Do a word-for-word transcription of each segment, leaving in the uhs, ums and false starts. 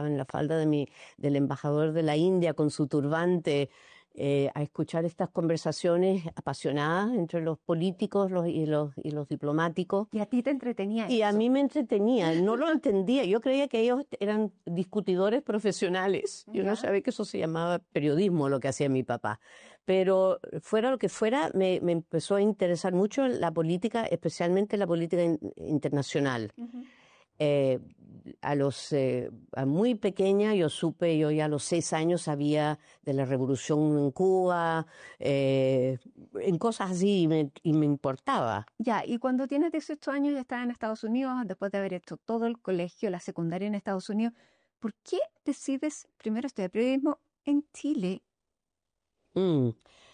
estaba en la falda de mi, del embajador de la India con su turbante, eh, a escuchar estas conversaciones apasionadas entre los políticos los, y, los, y los diplomáticos. ¿Y a ti te entretenía Y eso? a mí me entretenía, no lo entendía. Yo creía que ellos eran discutidores profesionales. Yo ¿Ya? no sabía que eso se llamaba periodismo, lo que hacía mi papá. Pero fuera lo que fuera, me, me empezó a interesar mucho la política, especialmente la política in, internacional. Uh-huh. Eh, a los eh, a muy pequeña yo supe, yo ya a los seis años sabía de la revolución en Cuba, eh, en cosas así, y me, y me importaba. Ya, y cuando tienes dieciocho años y estás en Estados Unidos, después de haber hecho todo el colegio, la secundaria en Estados Unidos, ¿por qué decides primero estudiar periodismo en Chile? Mm.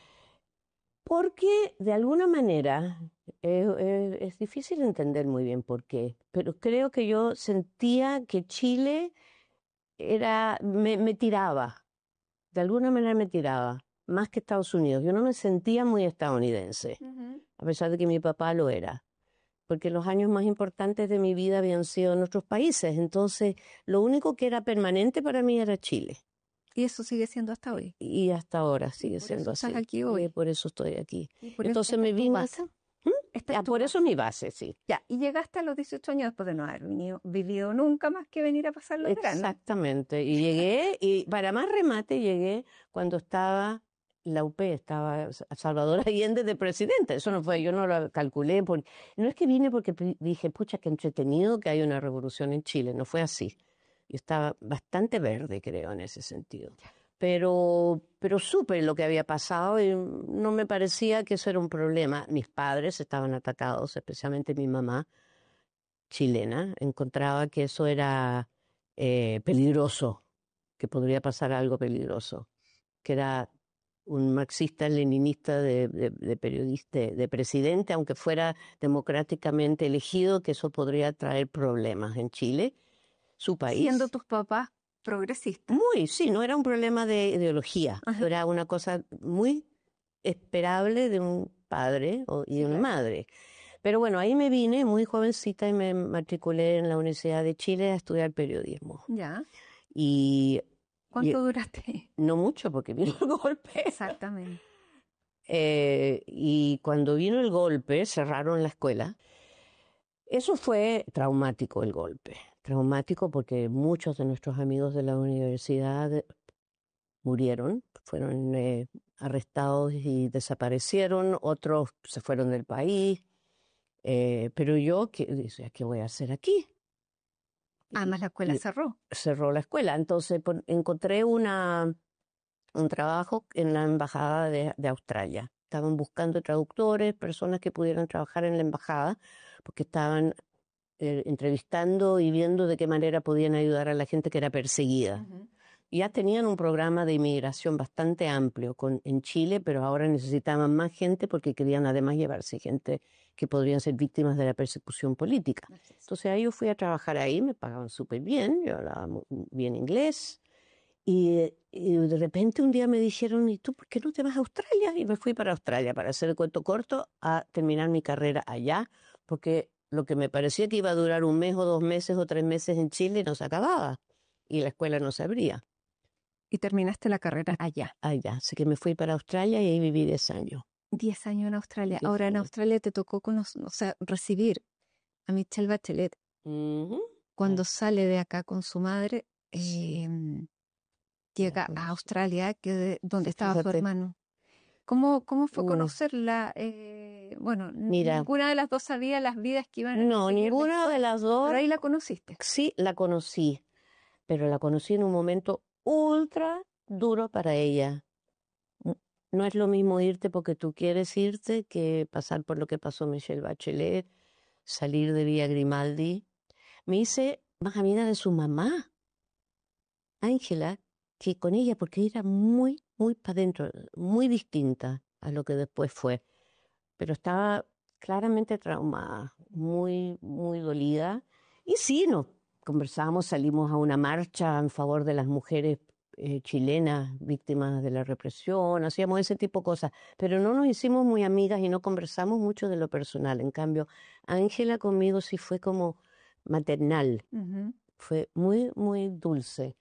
Porque de alguna manera eh, eh, es difícil entender muy bien por qué, pero creo que yo sentía que Chile era, me, me tiraba, de alguna manera me tiraba, más que Estados Unidos. Yo no me sentía muy estadounidense, Uh-huh. a pesar de que mi papá lo era, porque los años más importantes de mi vida habían sido en otros países. Entonces, lo único que era permanente para mí era Chile. Y eso sigue siendo hasta hoy. Y hasta ahora sigue por siendo eso así. estás aquí hoy. Y por eso estoy aquí. Y por Entonces eso me esta es tu vine base. acá. ¿Mm? Esta es Ah, tu por base. eso es mi base, sí. Ya, y llegaste a los dieciocho años después de no haber venido, vivido nunca más que venir a pasar los veranos. Exactamente. Y llegué, y para más remate llegué cuando estaba la U P, estaba Salvador Allende de presidente. Eso no fue, yo no lo calculé. Porque, no es que vine porque dije, pucha, qué entretenido que hay una revolución en Chile. No fue así. Yo estaba bastante verde, creo, en ese sentido. Pero, pero supe lo que había pasado y no me parecía que eso era un problema. Mis padres estaban atacados, especialmente mi mamá, chilena, encontraba que eso era eh, peligroso, que podría pasar algo peligroso, que era un marxista-leninista de, de, de periodista, de, de presidente, aunque fuera democráticamente elegido, que eso podría traer problemas en Chile, su país. Siendo tus papás progresistas. Muy, sí, no era un problema de ideología, Ajá. era una cosa muy esperable de un padre o, y Sí, una claro. madre. Pero bueno, ahí me vine muy jovencita y me matriculé en la Universidad de Chile a estudiar periodismo. Ya. Y, ¿Cuánto y duraste? no mucho porque vino el golpe. Exactamente. Eh, y cuando vino el golpe, cerraron la escuela. Eso fue traumático, el golpe. Traumático porque muchos de nuestros amigos de la universidad murieron, fueron eh, arrestados y desaparecieron, otros se fueron del país. Eh, pero yo, ¿qué, decía, ¿qué voy a hacer aquí? Además, la escuela Y cerró. cerró la escuela. Entonces por, encontré una, un trabajo en la embajada de, de Australia. Estaban buscando traductores, personas que pudieran trabajar en la embajada, porque estaban eh, entrevistando y viendo de qué manera podían ayudar a la gente que era perseguida. Uh-huh. Ya tenían un programa de inmigración bastante amplio con, en Chile, pero ahora necesitaban más gente porque querían además llevarse gente que podrían ser víctimas de la persecución política. Entonces ahí yo fui a trabajar ahí, me pagaban súper bien, yo hablaba muy bien inglés. Y, y de repente un día me dijeron, ¿y tú por qué no te vas a Australia? Y me fui para Australia, para hacer el cuento corto, a terminar mi carrera allá, porque lo que me parecía que iba a durar un mes o dos meses o tres meses en Chile no se acababa y la escuela no se abría. Y terminaste la carrera allá. Allá, así que me fui para Australia y ahí viví diez años. Diez años en Australia. Diez Ahora en años. Australia te tocó conocer, o sea, recibir a Michelle Bachelet. Uh-huh. Cuando Ah, sale de acá con su madre, sí, eh, llega conocí. a Australia, que de, donde estaba su Fíjate, hermano. ¿Cómo, cómo fue una, conocerla? Eh, bueno, n- mira, ninguna de las dos sabía las vidas que iban a no, seguir ninguna de después, las dos, pero ahí la conociste. sí la conocí, pero la conocí en un momento ultra duro para ella. N- No es lo mismo irte porque tú quieres irte que pasar por lo que pasó Michelle Bachelet, salir de Villa Grimaldi. Me hice más amiga de su mamá, Ángela, que con ella, porque era muy, muy para adentro, muy distinta a lo que después fue. Pero estaba claramente traumada, muy, muy dolida. Y sí, nos conversamos, salimos a una marcha en favor de las mujeres eh, chilenas víctimas de la represión, hacíamos ese tipo de cosas, pero no nos hicimos muy amigas y no conversamos mucho de lo personal. En cambio, Ángela conmigo sí fue como maternal, Ujú. fue muy, muy dulce.